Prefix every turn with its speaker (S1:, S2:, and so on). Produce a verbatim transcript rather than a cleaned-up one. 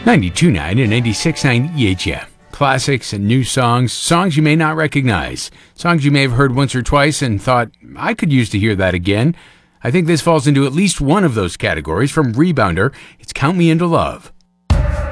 S1: ninety-two point nine and ninety-six point nine E H F. Classics and new songs, songs you may not recognize, songs you may have heard once or twice and thought, I could use to hear that again. I think this falls into at least one of those categories from Rebounder. It's Count Me Into Love.